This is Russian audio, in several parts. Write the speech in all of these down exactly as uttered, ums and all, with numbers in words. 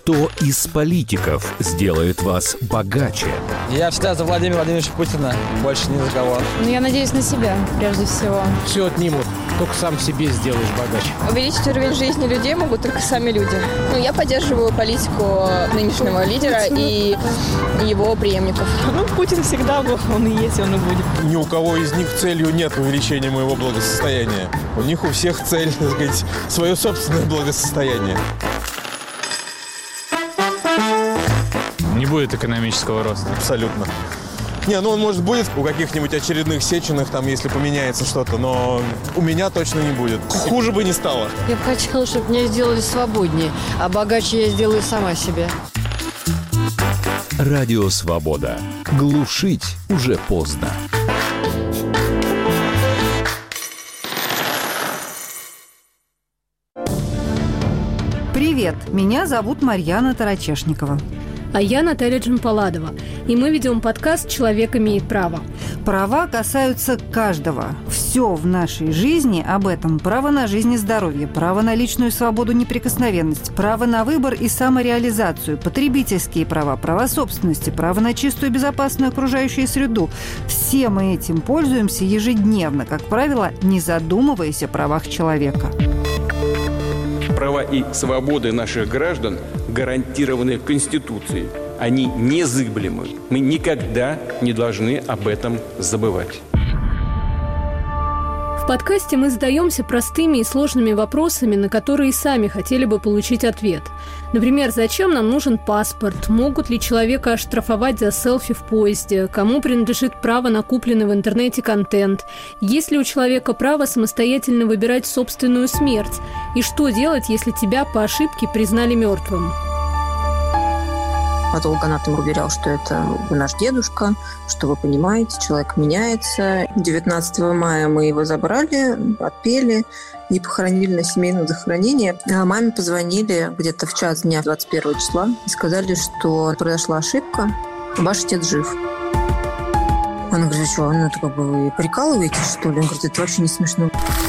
Кто из политиков сделает вас богаче? Я всегда за Владимира Владимировича Путина, больше ни за кого. Ну, я надеюсь на себя, прежде всего. Все отнимут, только сам себе сделаешь богаче. Увеличить уровень жизни людей могут только сами люди. Ну, я поддерживаю политику нынешнего лидера и его преемников. Ну, Путин всегда был, он и есть, он и будет. Ни у кого из них целью нет увеличения моего благосостояния. У них у всех цель, так сказать, свое собственное благосостояние. Не будет экономического роста. Абсолютно. Не, ну он, может, будет у каких-нибудь очередных Сеченых, там, если поменяется что-то, но у меня точно не будет. Хуже бы не стало. Я бы хотела, чтобы меня сделали свободнее, а богаче я сделаю сама себе. Радио «Свобода». Глушить уже поздно. Привет, меня зовут Марьяна Тарачешникова. А я Наталья Джампаладова. И мы ведем подкаст «Человек имеет право». Права касаются каждого. Все в нашей жизни об этом. Право на жизнь и здоровье, право на личную свободу, неприкосновенность, право на выбор и самореализацию, потребительские права, права собственности, право на чистую и безопасную окружающую среду. Все мы этим пользуемся ежедневно, как правило, не задумываясь о правах человека. Права и свободы наших граждан гарантированы Конституцией. Они незыблемы. Мы никогда не должны об этом забывать. В подкасте мы задаемся простыми и сложными вопросами, на которые сами хотели бы получить ответ. Например, зачем нам нужен паспорт? Могут ли человека оштрафовать за селфи в поезде? Кому принадлежит право на купленный в интернете контент? Есть ли у человека право самостоятельно выбирать собственную смерть? И что делать, если тебя по ошибке признали мертвым? Патологоанатом уверял, что это наш дедушка, что вы понимаете, человек меняется. девятнадцатого мая мы его забрали, отпели и похоронили на семейном захоронении. А маме позвонили где-то в час дня двадцать первого числа и сказали, что произошла ошибка, ваш отец жив. Она говорит, что, ну, это как бы вы прикалываетесь, что ли? Он говорит, это вообще не смешно.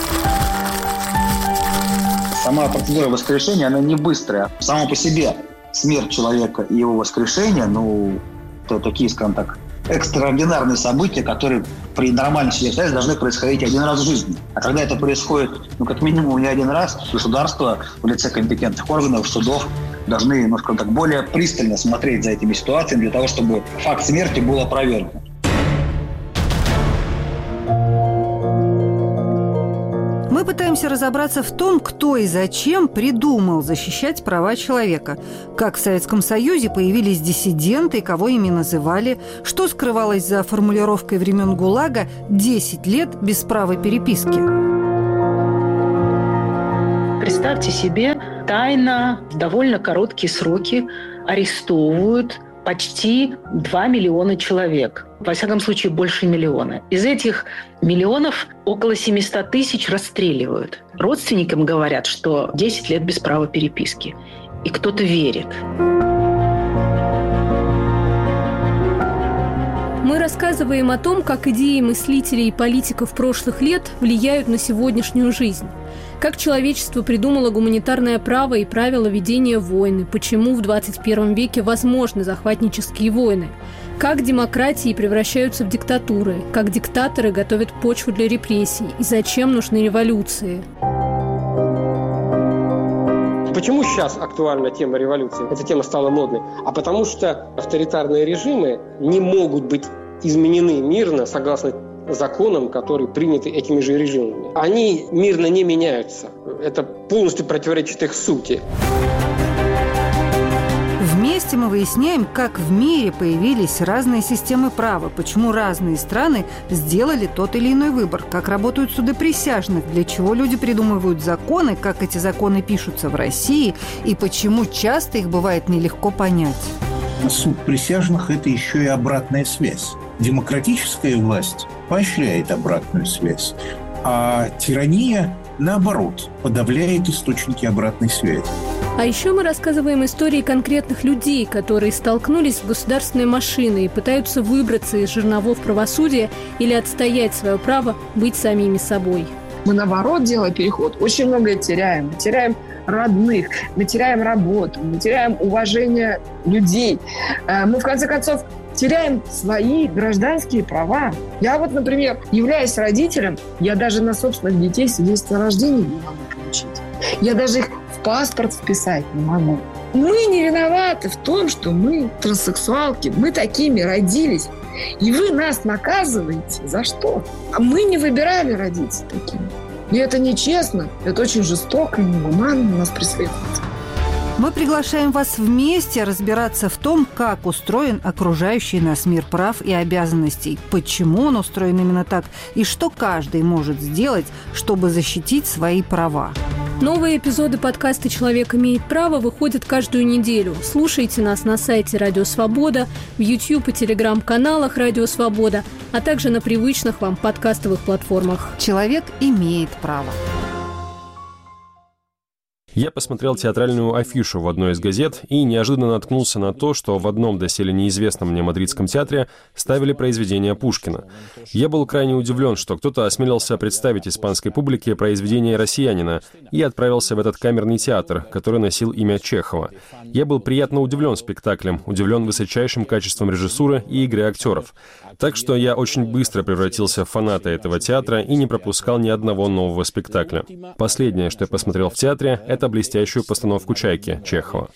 Сама процедура воскрешения, она не быстрая. Сама по себе смерть человека и его воскрешение, ну, это такие, скажем так, экстраординарные события, которые при нормальной ситуации должны происходить один раз в жизни. А когда это происходит, ну, как минимум, не один раз, государство в лице компетентных органов, судов должны, ну, скажем так, более пристально смотреть за этими ситуациями для того, чтобы факт смерти был опровергнут. Мы пытаемся разобраться в том, кто и зачем придумал защищать права человека. Как в Советском Союзе появились диссиденты и кого ими называли, что скрывалось за формулировкой времен ГУЛАГа «десять лет без права переписки». Представьте себе, тайно в довольно короткие сроки арестовывают почти два миллиона человек. Во всяком случае, больше миллиона. Из этих миллионов около семьсот тысяч расстреливают. Родственникам говорят, что десять лет без права переписки. И кто-то верит. Мы рассказываем о том, как идеи мыслителей и политиков прошлых лет влияют на сегодняшнюю жизнь. Как человечество придумало гуманитарное право и правила ведения войны, почему в двадцать первом веке возможны захватнические войны, как демократии превращаются в диктатуры, как диктаторы готовят почву для репрессий и зачем нужны революции. Почему сейчас актуальна тема революции? Эта тема стала модной. А потому что авторитарные режимы не могут быть изменены мирно согласно законам, которые приняты этими же режимами. Они мирно не меняются. Это полностью противоречит их сути. Вместе мы выясняем, как в мире появились разные системы права, почему разные страны сделали тот или иной выбор, как работают суды присяжных, для чего люди придумывают законы, как эти законы пишутся в России и почему часто их бывает нелегко понять. Суд присяжных – это еще и обратная связь. Демократическая власть поощряет обратную связь, а тирания, наоборот, подавляет источники обратной связи. А еще мы рассказываем истории конкретных людей, которые столкнулись с государственной машиной и пытаются выбраться из жерновов правосудия или отстоять свое право быть самими собой. Мы, наоборот, делая переход, очень многое теряем. Теряем родных, мы теряем работу, мы теряем уважение людей. Мы, в конце концов, теряем свои гражданские права. Я вот, например, являясь родителем, я даже на собственных детей свидетельство о рождении не могу получить. Я даже их в паспорт вписать не могу. Мы не виноваты в том, что мы транссексуалки, мы такими родились. И вы нас наказываете. За что? А мы не выбирали родиться такими. И это нечестно, это очень жестоко и негуманно нас преследует. Мы приглашаем вас вместе разбираться в том, как устроен окружающий нас мир прав и обязанностей, почему он устроен именно так и что каждый может сделать, чтобы защитить свои права. Новые эпизоды подкаста «Человек имеет право» выходят каждую неделю. Слушайте нас на сайте «Радио Свобода», в YouTube и Telegram-каналах «Радио Свобода», а также на привычных вам подкастовых платформах. «Человек имеет право». Я посмотрел театральную афишу в одной из газет и неожиданно наткнулся на то, что в одном доселе неизвестном мне мадридском театре ставили произведение Пушкина. Я был крайне удивлен, что кто-то осмелился представить испанской публике произведение россиянина и отправился в этот камерный театр, который носил имя Чехова. Я был приятно удивлен спектаклем, удивлен высочайшим качеством режиссуры и игры актеров. Так что я очень быстро превратился в фаната этого театра и не пропускал ни одного нового спектакля. Последнее, что я посмотрел в театре, это блестящую постановку «Чайки» Чехова.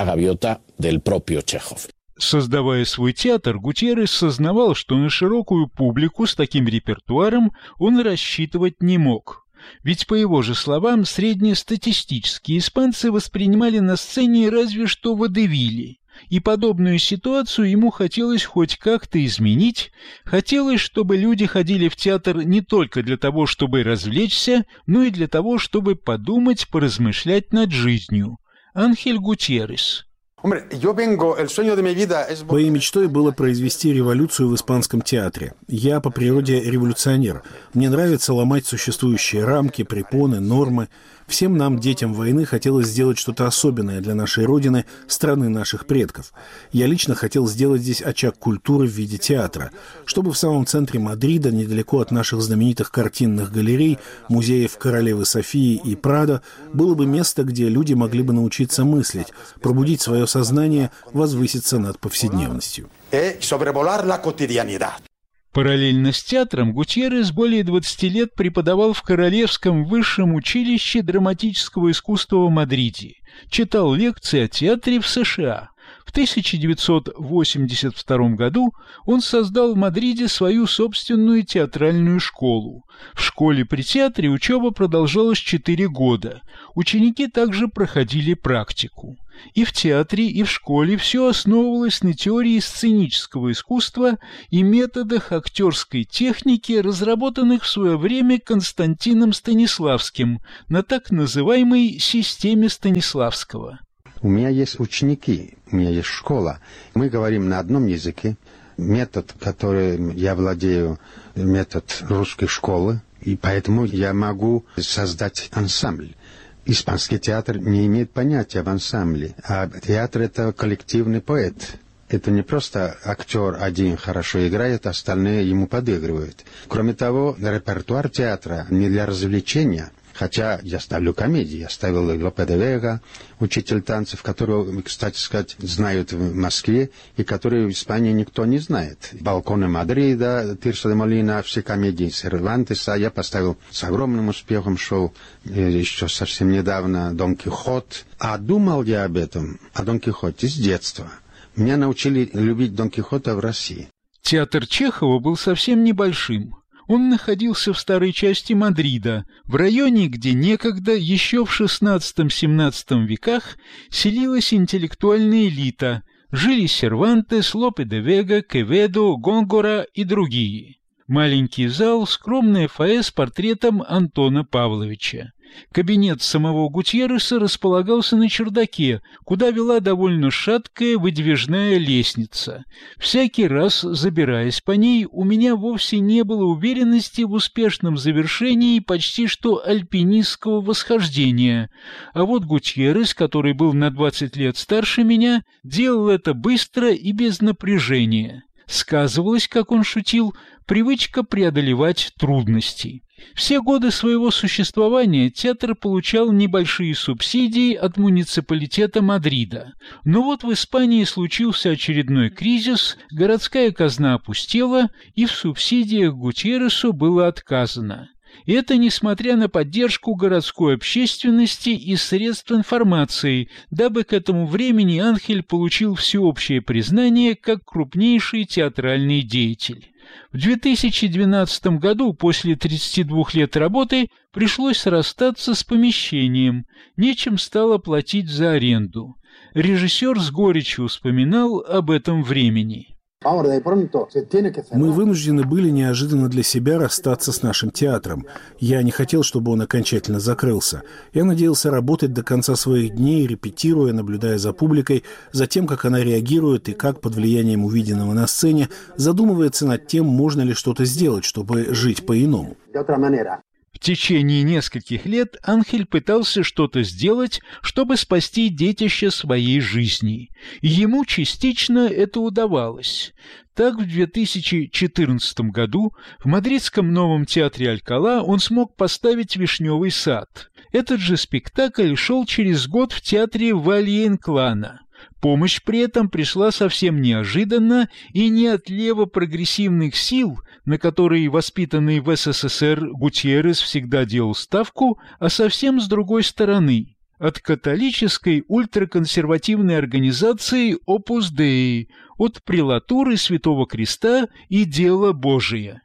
Создавая свой театр, Гутьеррес сознавал, что на широкую публику с таким репертуаром он рассчитывать не мог. Ведь, по его же словам, среднестатистические испанцы воспринимали на сцене разве что водевили. И подобную ситуацию ему хотелось хоть как-то изменить, хотелось, чтобы люди ходили в театр не только для того, чтобы развлечься, но и для того, чтобы подумать, поразмышлять над жизнью. Анхель Гутьеррес. Моей мечтой было произвести революцию в испанском театре. Я по природе революционер. Мне нравится ломать существующие рамки, препоны, нормы. Всем нам, детям войны, хотелось сделать что-то особенное для нашей Родины, страны наших предков. Я лично хотел сделать здесь очаг культуры в виде театра, чтобы в самом центре Мадрида, недалеко от наших знаменитых картинных галерей, музеев Королевы Софии и Прадо, было бы место, где люди могли бы научиться мыслить, пробудить свое сознание, возвыситься над повседневностью. Параллельно с театром Гутьеррес более двадцати лет преподавал в Королевском высшем училище драматического искусства в Мадриде, читал лекции о театре в США. В тысяча девятьсот восемьдесят втором году он создал в Мадриде свою собственную театральную школу. В школе при театре учеба продолжалась четыре года. Ученики также проходили практику. И в театре, и в школе все основывалось на теории сценического искусства и методах актерской техники, разработанных в свое время Константином Станиславским на так называемой системе Станиславского. У меня есть ученики, у меня есть школа. Мы говорим на одном языке. Метод, который я владею, метод русской школы, и поэтому я могу создать ансамбль. Испанский театр не имеет понятия об ансамбле, а театр — это коллективный поэт. Это не просто актер один хорошо играет, остальные ему подыгрывают. Кроме того, репертуар театра не для развлечения. Хотя я ставлю комедии, я ставил Лопе де Вега, учитель танцев, которого, кстати сказать, знают в Москве и который в Испании никто не знает. «Балконы Мадрида», «Тирсо де Молина», все комедии Сервантеса я поставил с огромным успехом, шел еще совсем недавно «Дон Кихот». А думал я об этом, о Дон Кихоте с детства. Меня научили любить Дон Кихота в России. Театр Чехова был совсем небольшим. Он находился в старой части Мадрида, в районе, где некогда, еще в шестнадцатом-семнадцатом веках, селилась интеллектуальная элита, жили Сервантес, Лопе де Вега, Кеведо, Гонгора и другие. Маленький зал, скромное фойе с портретом Антона Павловича. Кабинет самого Гутьерреса располагался на чердаке, куда вела довольно шаткая выдвижная лестница. Всякий раз, забираясь по ней, у меня вовсе не было уверенности в успешном завершении почти что альпинистского восхождения. А вот Гутьеррес, который был на двадцать лет старше меня, делал это быстро и без напряжения. Сказывалось, как он шутил, привычка преодолевать трудности. Все годы своего существования театр получал небольшие субсидии от муниципалитета Мадрида. Но вот в Испании случился очередной кризис, городская казна опустела, и в субсидиях Гутьерресу было отказано. И это несмотря на поддержку городской общественности и средств информации, дабы к этому времени Анхель получил всеобщее признание как крупнейший театральный деятель. В две тысячи двенадцатом году, после тридцати двух лет работы, пришлось расстаться с помещением, нечем стало платить за аренду. Режиссер с горечью вспоминал об этом времени. Мы вынуждены были неожиданно для себя расстаться с нашим театром. Я не хотел, чтобы он окончательно закрылся. Я надеялся работать до конца своих дней, репетируя, наблюдая за публикой, за тем, как она реагирует и как под влиянием увиденного на сцене задумывается над тем, можно ли что-то сделать, чтобы жить по-иному. В течение нескольких лет Анхель пытался что-то сделать, чтобы спасти детище своей жизни. И ему частично это удавалось. Так, в две тысячи четырнадцатом году в мадридском новом театре «Алькалá» он смог поставить «Вишневый сад». Этот же спектакль шел через год в театре Валье-Инклана. Помощь при этом пришла совсем неожиданно и не от лево-прогрессивных сил, на которые воспитанный в СССР Гутьеррес всегда делал ставку, а совсем с другой стороны, от католической ультраконсервативной организации Opus Dei, от прелатуры Святого Креста и Дела Божия.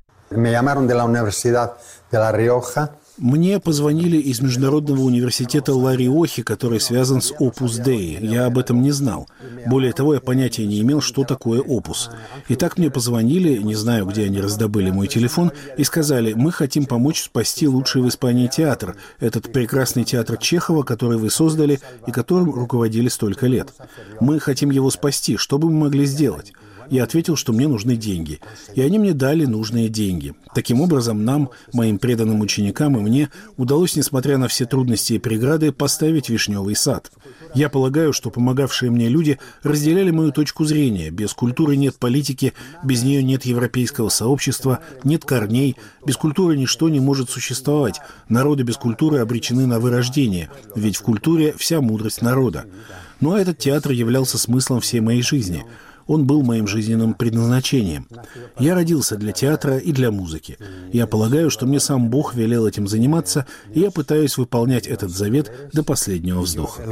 Мне позвонили из Международного университета Ла-Риохи, который связан с Opus Dei. Я об этом не знал. Более того, я понятия не имел, что такое Opus. И так мне позвонили, не знаю, где они раздобыли мой телефон, и сказали: мы хотим помочь спасти лучший в Испании театр, этот прекрасный театр Чехова, который вы создали и которым руководили столько лет. Мы хотим его спасти. Что бы мы могли сделать? Я ответил, что мне нужны деньги. И они мне дали нужные деньги. Таким образом, нам, моим преданным ученикам и мне, удалось, несмотря на все трудности и преграды, поставить «Вишневый сад». Я полагаю, что помогавшие мне люди разделяли мою точку зрения. Без культуры нет политики, без нее нет европейского сообщества, нет корней. Без культуры ничто не может существовать. Народы без культуры обречены на вырождение, ведь в культуре вся мудрость народа. Ну а этот театр являлся смыслом всей моей жизни. Он был моим жизненным предназначением. Я родился для театра и для музыки. Я полагаю, что мне сам Бог велел этим заниматься, и я пытаюсь выполнять этот завет до последнего вздоха.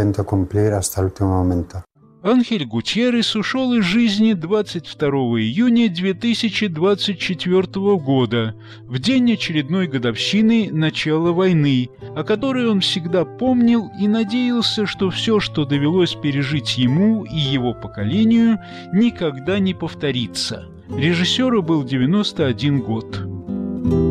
Анхель Гутьеррес ушел из жизни двадцать второго июня две тысячи двадцать четвёртого года, в день очередной годовщины начала войны, о которой он всегда помнил и надеялся, что все, что довелось пережить ему и его поколению, никогда не повторится. Режиссеру был девяносто один год.